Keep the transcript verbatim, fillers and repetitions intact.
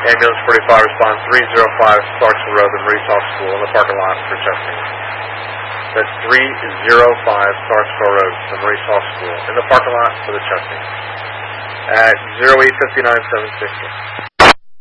Ambulance forty-five, respond three oh five Clarksville Road, the Maurice Hall School, in the parking lot for chesting. That's three oh five Clarksville Road, the Maurice Hall School, in the parking lot for the chesting. At zero eight five nine seven sixty.